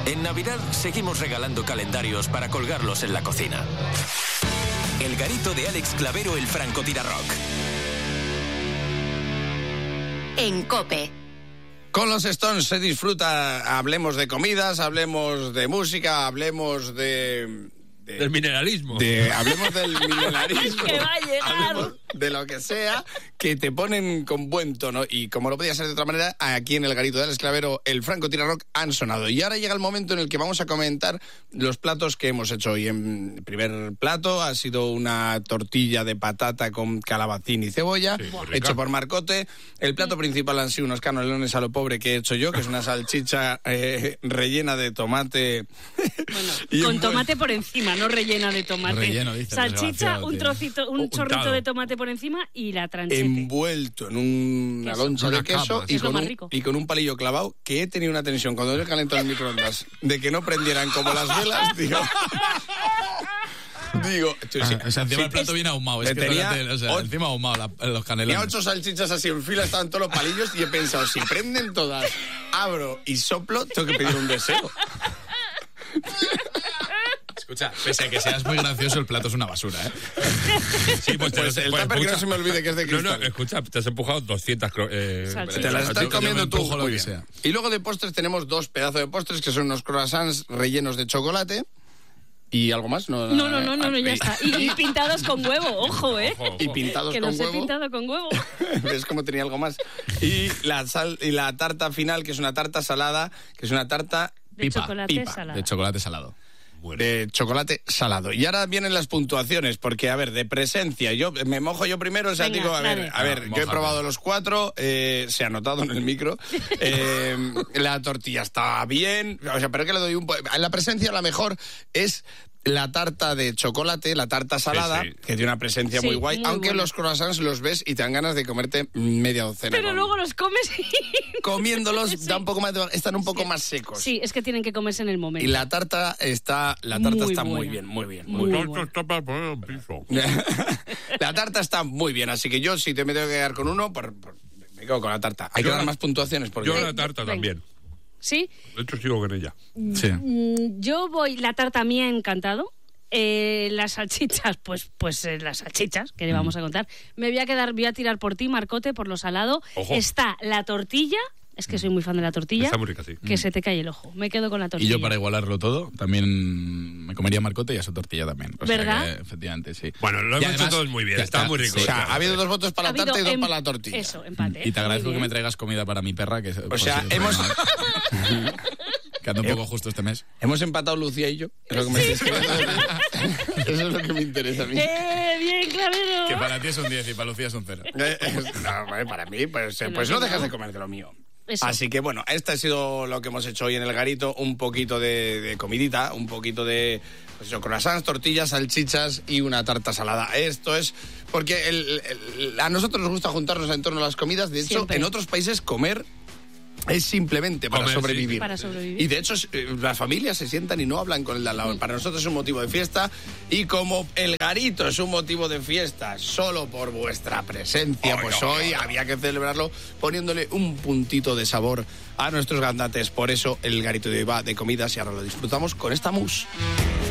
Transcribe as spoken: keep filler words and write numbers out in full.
En Navidad seguimos regalando calendarios para colgarlos en la cocina. El garito de Alex Clavero, el francotirarrock. En COPE. Con los Stones se disfruta, hablemos de comidas, hablemos de música, hablemos de... de del mineralismo. De, hablemos del mineralismo. Que va a llegar. Hablemos de lo que sea, que te ponen con buen tono. Y como no podía ser de otra manera, aquí en el garito de Alex Clavero, el francotirarrock han sonado. Y ahora llega el momento en el que vamos a comentar los platos que hemos hecho hoy. En primer plato ha sido una tortilla de patata con calabacín y cebolla, sí, hecho por Marcote. El plato principal han sido unos canelones a lo pobre que he hecho yo, que es una salchicha eh, rellena de tomate. Bueno, y con un tomate por encima, no rellena de tomate. Relleno, dice, salchicha, un trocito, un Untado. chorrito de tomate por encima y la tranchete. Envuelto en una Queso. loncha de Una queso capa, y, es lo con más un, rico. y con un palillo clavado, que he tenido una tensión cuando lo he calentado en microondas de que no prendieran como las velas, digo. Digo, tú, sí, Ah, o sea, encima sí, el plato viene ahumado. Es que tenía fíjate, o sea, ocho- encima ahumado la- los canelones. tenía ocho salchichas así en fila, estaban todos los palillos y he pensado, si prenden todas, abro y soplo, tengo que pedir un deseo. Escucha, pese a que seas muy gracioso, el plato es una basura, ¿eh? Sí, pues, Pues el tupper que no se me olvide que es de No, cristal. no, escucha, te has empujado doscientas... cro- Eh, Salchichas. Te las estás Yo- yo comiendo me tú, empujo lo muy que bien. sea. Y luego de postres tenemos dos pedazos de postres, que son unos croissants rellenos de chocolate. ¿Y algo más? No, No, no, no, no, no, ya y- está. Y, y pintados con huevo, ojo, ¿eh? Ojo, Y ojo. pintados Que con los he huevo. pintado con huevo. ¿Ves cómo tenía algo más? Y la sal y la tarta final, que es una tarta salada, que es una tarta De pipa, chocolate pipa, salado. De chocolate salado. de chocolate salado. Y ahora vienen las puntuaciones, porque, a ver, de presencia, yo me mojo yo primero, o sea, Venga, digo, a ver, dale. a ver, Ah, yo he mójate. probado los cuatro, eh, se ha notado en el micro, eh, la tortilla está bien, o sea, pero que le doy un... po- En la presencia la mejor es la tarta de chocolate, la tarta salada, Sí, sí. que tiene una presencia Sí, muy guay, muy aunque buena. los croissants los ves y te dan ganas de comerte media docena. Pero con- luego los comes y... Comiéndolos Sí. da un poco más de- están un poco Sí. más secos. Sí, es que tienen que comerse en el momento. Y la tarta está, la tarta Muy está muy buena. bien, muy bien, muy Muy bien. Esto bueno. está para poner un piso. La tarta está muy bien, así que yo si te me tengo que quedar con uno, por, por- me quedo con la tarta. Hay que Yo dar la- más puntuaciones porque Yo la tarta Venga. también. ¿Sí? De hecho, sigo con ella. Sí. Mm, Yo voy... La tarta a mí me ha encantado. Eh, las salchichas, pues, pues eh, las salchichas que le vamos a contar. Me voy a quedar, voy a tirar por ti, Marcote, por lo salado. Ojo. Está la tortilla, es que soy muy fan de la tortilla. Está muy rica, sí. Que se te cae el ojo. Me quedo con la Y tortilla. yo, para igualarlo todo, también me comería Marcote y a su tortilla también. O sea ¿Verdad? que, efectivamente, sí. Bueno, lo Y hemos hecho todos muy bien, está muy rico. o sea, ha habido dos votos para Ha la tarta y habido dos em- para la tortilla. Eso, empate. Y te agradezco Muy que me bien. traigas comida para mi perra, que O sea, hemos, que anda un poco justo este mes. hemos empatado Lucía y yo. Es lo que me Eso es lo que me interesa a mí. ¡Eh, bien, Clavero! Que para ti es un diez y para Lucía es un cero. Eh, eh, no, vale, para mí, pues, eh, Que no, pues que no no. dejas de comer de lo mío. Eso. Así que bueno, este ha sido lo que hemos hecho hoy en el garito, un poquito de, de comidita, un poquito de pues eso, croissants, tortillas, salchichas y una tarta salada. Esto es porque el- el- a nosotros nos gusta juntarnos en torno a las comidas, de hecho, Siempre. en otros países comer es simplemente para Comer, sí. sobrevivir. Para sobrevivir. Y de hecho, eh, las familias se sientan y no hablan con el de al lado. Para nosotros es un motivo de fiesta. Y como el garito es un motivo de fiesta solo por vuestra presencia, pues hoy había que celebrarlo poniéndole un puntito de sabor a nuestros gandates. Por eso el garito de hoy va de comidas y ahora lo disfrutamos con esta mousse.